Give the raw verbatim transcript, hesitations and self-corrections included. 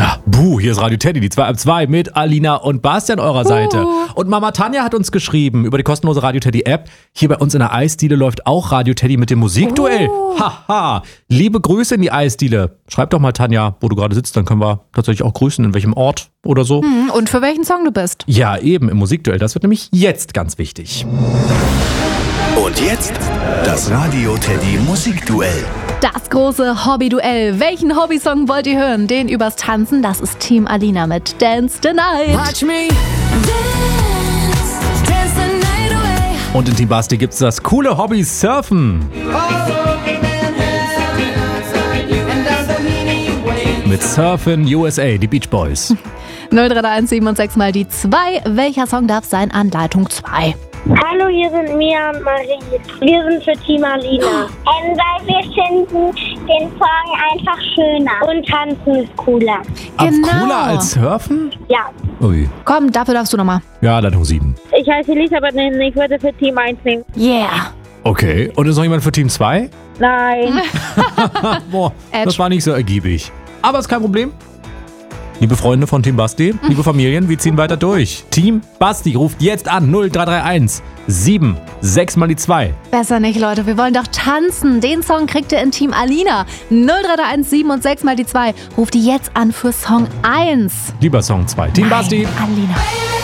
Buh, hier ist Radio Teddy, die zwei ab zwei mit Alina und Basti an eurer Seite. Und Mama Tanja hat uns geschrieben über die kostenlose Radio Teddy App. Hier bei uns in der Eisdiele läuft auch Radio Teddy mit dem Musikduell. Haha, liebe Grüße in die Eisdiele. Schreib doch mal, Tanja, wo du gerade sitzt, dann können wir tatsächlich auch grüßen, in welchem Ort oder so. Und für welchen Song du bist. Ja, eben, im Musikduell. Das wird nämlich jetzt ganz wichtig. Und jetzt das Radio Teddy Musikduell. Das große Hobbyduell. Welchen Hobbysong wollt ihr hören? Den übers Tanzen? Das ist Team Alina mit Dance the Night. Watch me dance, dance the night away. Und in Team Basti gibt's das coole Hobby Surfen. Mit Surfin' U S A, die Beach Boys. null drei eins sieben und sechs mal die zwei. Welcher Song darf sein an Leitung zwei? Hallo, hier sind Mia und Marie. Wir sind für Team Alina. Ähm, weil wir finden den Song einfach schöner. Und tanzen ist cooler. Ab Genau. cooler als Surfen? Ja. Ui. Komm, dafür darfst du nochmal. Ja, Leitung sieben. Ich heiße Elisabeth und ich würde für Team eins nehmen. Yeah. Okay, und ist noch jemand für Team zwei? Nein. Boah, Edge. das war nicht so ergiebig. Aber ist kein Problem. Liebe Freunde von Team Basti, liebe Familien, wir ziehen weiter durch. Team Basti ruft jetzt an null drei drei eins sieben sechs mal die zwei. Besser nicht, Leute. Wir wollen doch tanzen. Den Song kriegt ihr in Team Alina. null drei drei eins sieben und sechs mal die zwei. Ruft die jetzt an für Song eins. Lieber Song zwei. Team Basti. Alina.